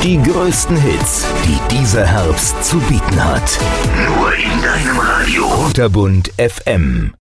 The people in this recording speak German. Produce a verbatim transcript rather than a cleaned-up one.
Die größten Hits, die dieser Herbst zu bieten hat. Nur in deinem Radio. Unterbund F M.